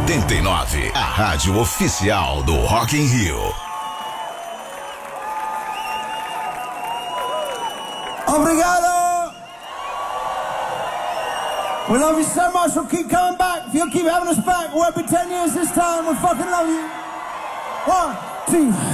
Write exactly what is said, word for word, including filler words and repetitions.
oitenta e nove, a rádio oficial do Rock in Rio. Obrigado! We love you so much, we'll keep coming back. If you'll keep having us back, we'll be ten years this time. We fucking love you. One, two.